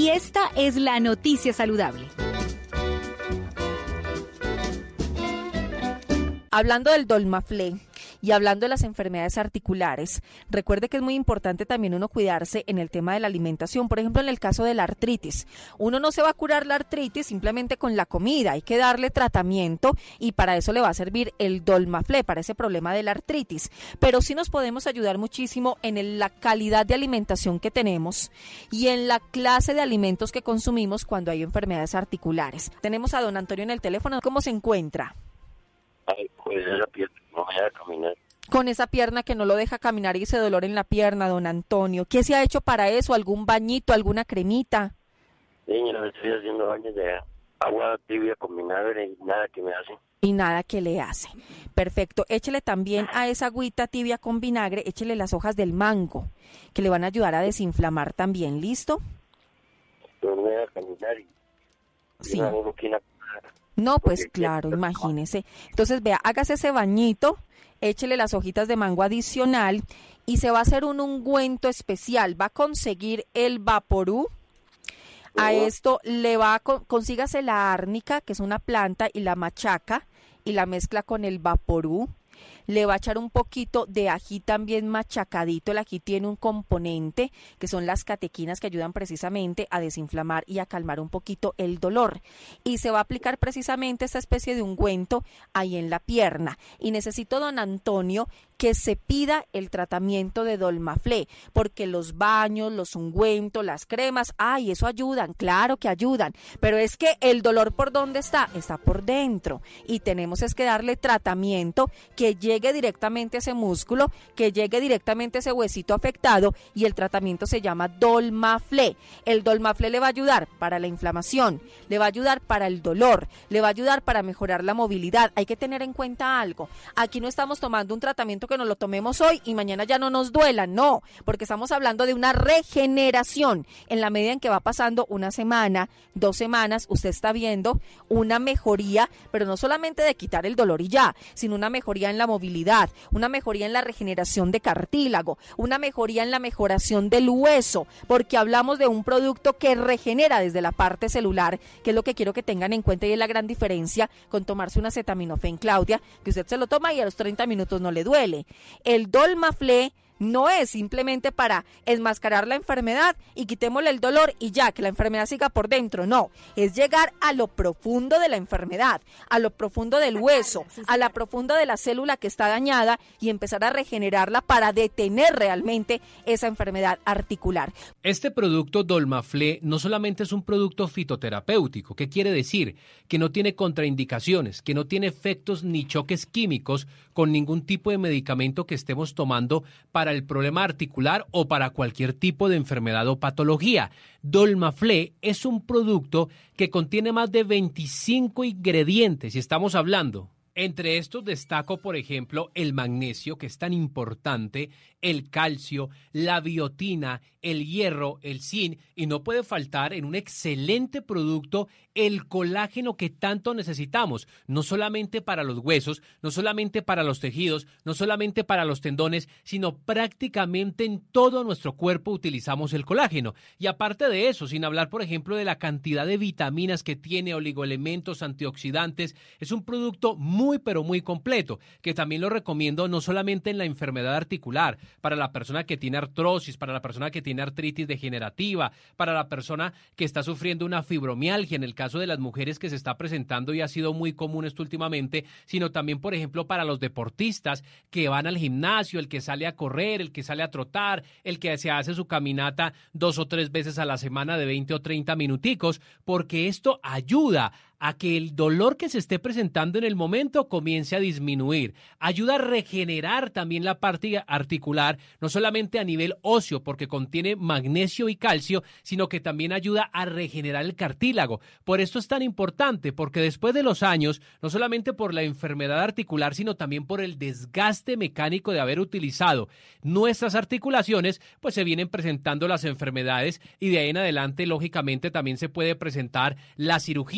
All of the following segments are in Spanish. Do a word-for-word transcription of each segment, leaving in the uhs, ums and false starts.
Y esta es la noticia saludable. Hablando del Dolmaflé y hablando de las enfermedades articulares, recuerde que es muy importante también uno cuidarse en el tema de la alimentación. Por ejemplo, en el caso de la artritis, uno no se va a curar la artritis simplemente con la comida, hay que darle tratamiento y para eso le va a servir el Dolmaflé, para ese problema de la artritis. Pero sí nos podemos ayudar muchísimo en el, la calidad de alimentación que tenemos y en la clase de alimentos que consumimos cuando hay enfermedades articulares. Tenemos a don Antonio en el teléfono. ¿Cómo se encuentra? Ay, pues esa pierna no me deja caminar. Con esa pierna que no lo deja caminar y ese dolor en la pierna, don Antonio. ¿Qué se ha hecho para eso? ¿Algún bañito, alguna cremita? Niña, me estoy haciendo baños de agua tibia con vinagre y nada que me hace. Y nada que le hace. Perfecto. Échele también a esa agüita tibia con vinagre, échele las hojas del mango, que le van a ayudar a desinflamar también. ¿Listo? No me deja caminar y... Sí. Una boquina. No, pues claro, imagínese. Entonces, vea, hágase ese bañito, échele las hojitas de mango adicional y se va a hacer un ungüento especial. Va a conseguir el Vaporú. A esto le va a, consígase la árnica, que es una planta, y la machaca y la mezcla con el Vaporú. Le va a echar un poquito de ají también machacadito. El ají tiene un componente que son las catequinas que ayudan precisamente a desinflamar y a calmar un poquito el dolor. Y se va a aplicar precisamente esta especie de ungüento ahí en la pierna. Y necesito, don Antonio, que se pida el tratamiento de Dolmaflé, porque los baños, los ungüentos, las cremas, ay, eso ayudan, claro que ayudan, pero es que el dolor, ¿por dónde está? Está por dentro, y tenemos es que darle tratamiento que llegue directamente a ese músculo, que llegue directamente a ese huesito afectado, y el tratamiento se llama Dolmaflé. El Dolmaflé le va a ayudar para la inflamación, le va a ayudar para el dolor, le va a ayudar para mejorar la movilidad. Hay que tener en cuenta algo, aquí no estamos tomando un tratamiento que nos lo tomemos hoy y mañana ya no nos duela, no, porque estamos hablando de una regeneración. En la medida en que va pasando una semana, dos semanas, usted está viendo una mejoría, pero no solamente de quitar el dolor y ya, sino una mejoría en la movilidad, una mejoría en la regeneración de cartílago, una mejoría en la mejoración del hueso, porque hablamos de un producto que regenera desde la parte celular, que es lo que quiero que tengan en cuenta y es la gran diferencia con tomarse una acetaminofén, Claudia, que usted se lo toma y a los treinta minutos no le duele. El Dolmaflé no es simplemente para enmascarar la enfermedad y quitémosle el dolor y ya, que la enfermedad siga por dentro, no, es llegar a lo profundo de la enfermedad, a lo profundo del hueso, a la profunda de la célula que está dañada y empezar a regenerarla para detener realmente esa enfermedad articular. Este producto Dolmaflé no solamente es un producto fitoterapéutico, ¿qué quiere decir? Que no tiene contraindicaciones, que no tiene efectos ni choques químicos con ningún tipo de medicamento que estemos tomando para el problema articular o para cualquier tipo de enfermedad o patología. Dolmaflé es un producto que contiene más de veinticinco ingredientes y estamos hablando. Entre estos destaco, por ejemplo, el magnesio, que es tan importante, el calcio, la biotina, el hierro, el zinc, y no puede faltar en un excelente producto el colágeno que tanto necesitamos, no solamente para los huesos, no solamente para los tejidos, no solamente para los tendones, sino prácticamente en todo nuestro cuerpo utilizamos el colágeno. Y aparte de eso, sin hablar, por ejemplo, de la cantidad de vitaminas que tiene, oligoelementos, antioxidantes, es un producto muy muy pero muy completo, que también lo recomiendo no solamente en la enfermedad articular, para la persona que tiene artrosis, para la persona que tiene artritis degenerativa, para la persona que está sufriendo una fibromialgia, en el caso de las mujeres que se está presentando y ha sido muy común esto últimamente, sino también, por ejemplo, para los deportistas que van al gimnasio, el que sale a correr, el que sale a trotar, el que se hace su caminata dos o tres veces a la semana de veinte o treinta minuticos, porque esto ayuda a que el dolor que se esté presentando en el momento comience a disminuir. Ayuda a regenerar también la parte articular, no solamente a nivel óseo, porque contiene magnesio y calcio, sino que también ayuda a regenerar el cartílago. Por esto es tan importante, porque después de los años, no solamente por la enfermedad articular, sino también por el desgaste mecánico de haber utilizado nuestras articulaciones, pues se vienen presentando las enfermedades y de ahí en adelante, lógicamente, también se puede presentar las cirugías, como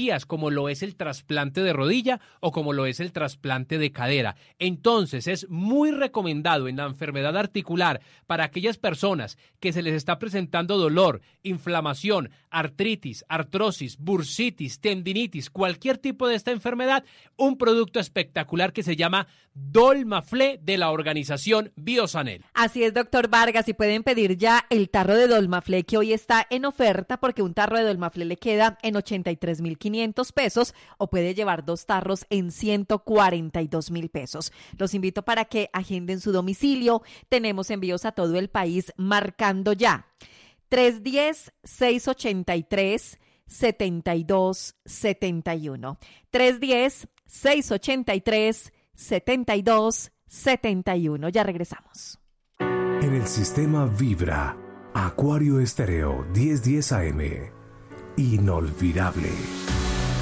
como lo es el trasplante de rodilla o como lo es el trasplante de cadera. Entonces es muy recomendado en la enfermedad articular para aquellas personas que se les está presentando dolor, inflamación, artritis, artrosis, bursitis, tendinitis, cualquier tipo de esta enfermedad, un producto espectacular que se llama Dolmaflé de la organización Biosanel. Así es, doctor Vargas, y pueden pedir ya el tarro de Dolmaflé que hoy está en oferta porque un tarro de Dolmaflé le queda en ochenta y tres mil quinientos pesos o puede llevar dos tarros en ciento cuarenta y dos mil pesos. Los invito para que agenden su domicilio. Tenemos envíos a todo el país marcando ya tres uno cero, seis ocho tres, siete dos siete uno. tres uno cero, seis ocho tres, siete dos siete uno. Ya regresamos. En el sistema Vibra, Acuario Estéreo diez diez A M. Inolvidable.